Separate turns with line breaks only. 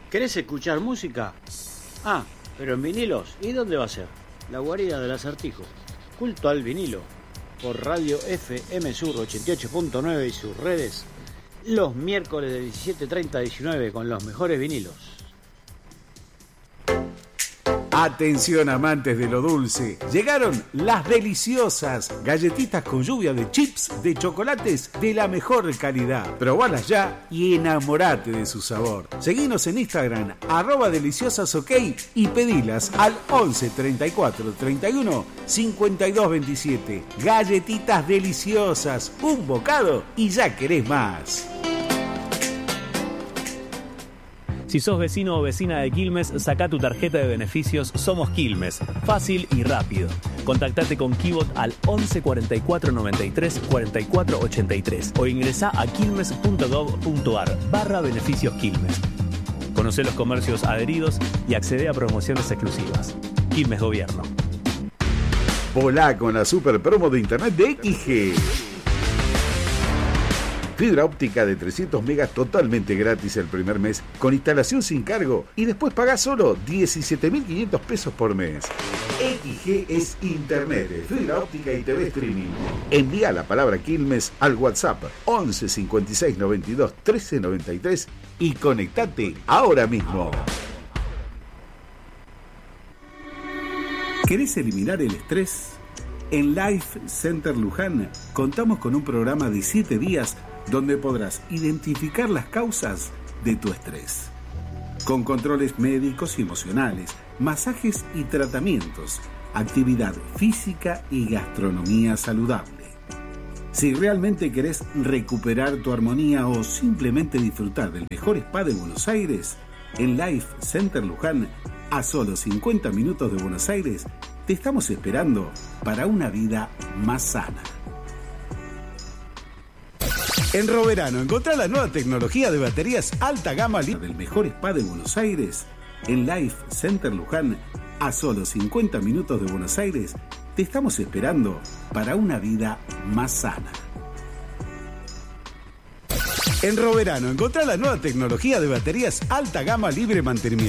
¿Querés escuchar música? Ah, pero en vinilos. ¿Y dónde va a ser? La guarida del Acertijo. Culto al vinilo. Por Radio FM Sur 88.9 y sus redes. Los miércoles de 17:30 a 19 con los mejores vinilos.
Atención amantes de lo dulce, llegaron las deliciosas galletitas con lluvia de chips de chocolates de la mejor calidad. Probalas ya y enamorate de su sabor. Seguinos en Instagram @deliciosasok y pedilas al 11 34 31 52 27. Galletitas deliciosas, un bocado y ya querés más.
Si sos vecino o vecina de Quilmes, sacá tu tarjeta de beneficios Somos Quilmes. Fácil y rápido. Contactate con Kibot al 11 44 93 44 83 o ingresá a quilmes.gov.ar/beneficios Quilmes. Conocé los comercios adheridos y accede a promociones exclusivas. Quilmes Gobierno.
Volá con la super promo de internet de XG. Fibra óptica de 300 megas totalmente gratis el primer mes, con instalación sin cargo, y después pagás solo 17.500 pesos por mes. XG es internet, fibra óptica y TV streaming. Envía la palabra Quilmes al WhatsApp 11 56 92 13 93 y conectate ahora mismo. ¿Querés eliminar el estrés? En Life Center Luján contamos con un programa de 7 días donde podrás identificar las causas de tu estrés. Con controles médicos y emocionales, masajes y tratamientos, actividad física y gastronomía saludable. Si realmente querés recuperar tu armonía o simplemente disfrutar del mejor spa de Buenos Aires, en Life Center Luján, a solo 50 minutos de Buenos Aires, te estamos esperando para una vida más sana. En Roverano encontrá la nueva tecnología de baterías alta gama del mejor spa de Buenos Aires. En Life Center Luján, a solo 50 minutos de Buenos Aires, te estamos esperando para una vida más sana. En Roverano encontrá la nueva tecnología de baterías alta gama libre mantenimiento.